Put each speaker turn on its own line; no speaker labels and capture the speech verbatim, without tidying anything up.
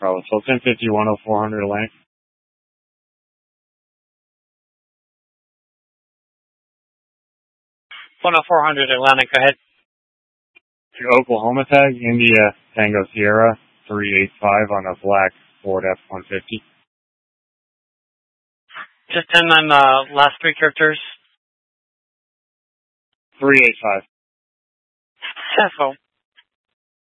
Bravo. So ten fifty, one oh four hundred Atlantic.
one oh four hundred Atlantic, go ahead.
To Oklahoma tag, India Tango Sierra, three eight five on a black Ford F one fifty.
Just and then uh, last three characters.
three eight five.
Careful.